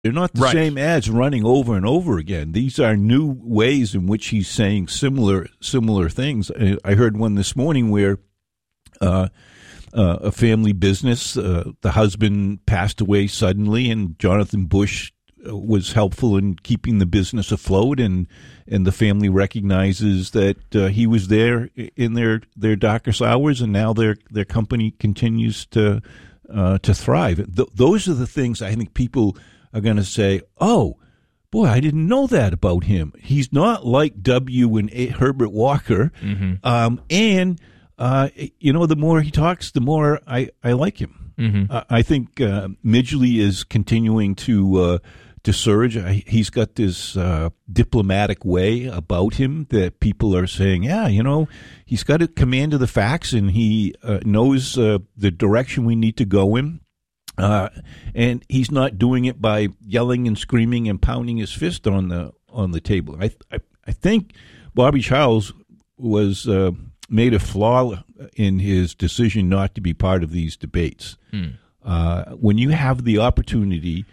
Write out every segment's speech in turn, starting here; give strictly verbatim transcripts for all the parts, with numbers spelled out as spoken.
They're not the Right. same ads running over and over again. These are new ways in which he's saying similar similar things. I I heard one this morning where uh, uh, a family business, uh, the husband passed away suddenly, and Jonathan Bush was helpful in keeping the business afloat, and and the family recognizes that uh, he was there in their, their darkest hours, and now their their company continues to uh, to thrive. Th- those are the things I think people are going to say, oh, boy, I didn't know that about him. He's not like W and A- Herbert Walker, Mm-hmm. um, and uh, you know, the more he talks, the more I, I like him. Mm-hmm. Uh, I think uh, Midgley is continuing to uh, to surge. I, he's got this uh, diplomatic way about him that people are saying, yeah, you know, he's got a command of the facts, and he uh, knows uh, the direction we need to go in. Uh, and he's not doing it by yelling and screaming and pounding his fist on the on the table. I I, I think Bobby Charles was uh, made a flaw in his decision not to be part of these debates. Hmm. Uh, when you have the opportunity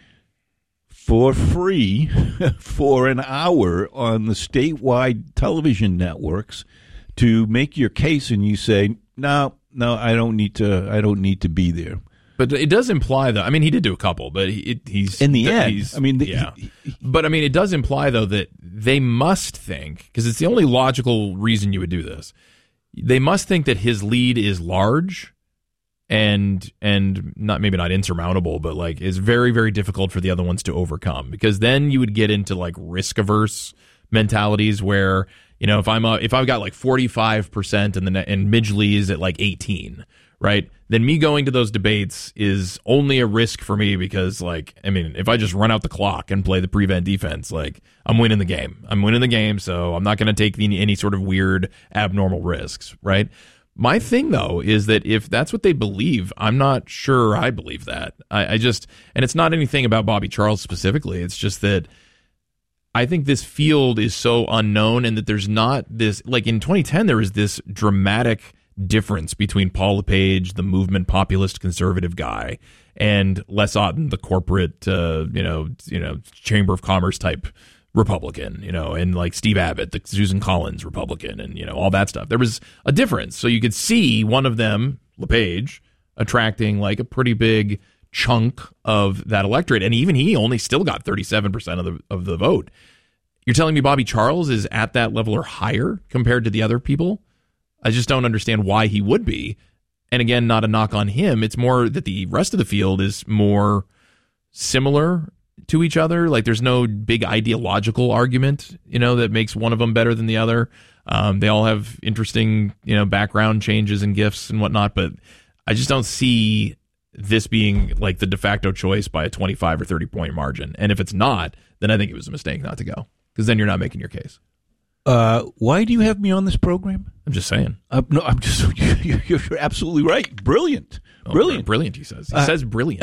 for free for an hour on the statewide television networks to make your case, and you say, no, no, I don't need to. I don't need to be there. But it does imply, though. I mean, he did do a couple, but he, it, he's In the th- end, he's, I mean, the- yeah. he- he- But I mean, it does imply though that they must think, because it's the only logical reason you would do this. They must think that his lead is large, and and not maybe not insurmountable, but like is very very difficult for the other ones to overcome. Because then you would get into like risk averse mentalities where, you know, if I'm a, if I've got like forty-five percent and the and Midgley is at like eighteen. Right, then me going to those debates is only a risk for me because, like, I mean, if I just run out the clock and play the prevent defense, like, I'm winning the game. I'm winning the game, so I'm not going to take any, any sort of weird, abnormal risks, right? My thing, though, is that if that's what they believe, I'm not sure I believe that. I, I just, and it's not anything about Bobby Charles specifically. It's just that I think this field is so unknown, and that there's not this, like in twenty ten, there was this dramatic difference between Paul LePage, the movement populist conservative guy, and Les Otten, the corporate, uh, you know, you know, Chamber of Commerce type Republican, you know, and like Steve Abbott, the Susan Collins Republican, and you know all that stuff. There was a difference, so you could see one of them, LePage, attracting like a pretty big chunk of that electorate, and even he only still got thirty-seven percent of the of the vote. You're telling me Bobby Charles is at that level or higher compared to the other people? I just don't understand why he would be. And again, not a knock on him. It's more that the rest of the field is more similar to each other. Like there's no big ideological argument, you know, that makes one of them better than the other. Um, they all have interesting, you know, background changes and gifts and whatnot. But I just don't see this being like the de facto choice by a twenty-five or thirty point margin. And if it's not, then I think it was a mistake not to go, because then you're not making your case. Uh, why do you have me on this program? I'm just saying. Uh, no, I'm just. You're, you're absolutely right. Brilliant, Oh, brilliant, brilliant. He says. He Uh, says brilliant.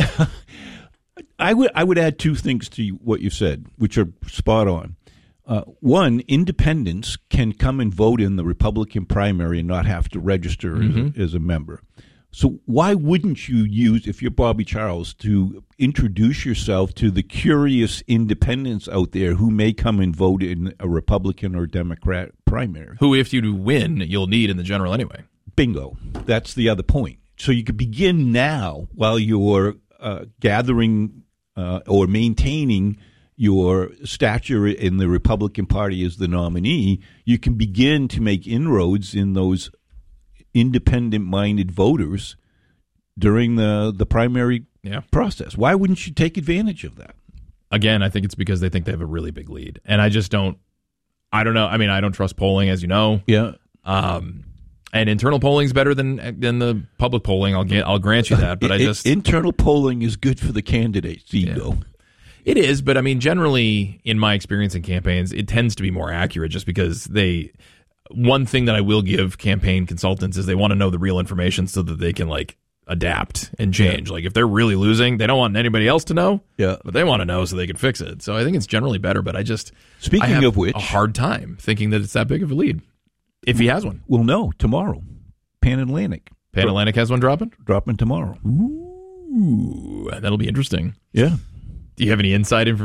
I would. I would add two things to what you said, which are spot on. Uh, one, independents can come and vote in the Republican primary and not have to register Mm-hmm. as, a, as a member. So why wouldn't you use, if you're Bobby Charles, to introduce yourself to the curious independents out there who may come and vote in a Republican or Democrat primary? Who, if you win, you'll need in the general anyway. Bingo. That's the other point. So you could begin now while you're uh, gathering uh, or maintaining your stature in the Republican Party as the nominee. You can begin to make inroads in those independent-minded voters during the, the primary Yeah. process. Why wouldn't you take advantage of that? Again, I think it's because they think they have a really big lead. And I just don't, I don't know. I mean, I don't trust polling, as you know. Yeah. Um, and internal polling is better than than the public polling. I'll get, I'll grant you that. But I just internal polling is good for the candidate's ego. Yeah. It is, but I mean, generally, in my experience in campaigns, it tends to be more accurate just because they. One thing that I will give campaign consultants is they want to know the real information so that they can like adapt and change. Yeah. Like if they're really losing, they don't want anybody else to know. Yeah. But they want to know so they can fix it. So I think it's generally better. But I just Speaking I have of which, a hard time thinking that it's that big of a lead if he has one. We'll know tomorrow. Pan Atlantic. Pan Atlantic has one dropping. Dropping tomorrow. Ooh, that'll be interesting. Yeah. Do you have any inside information?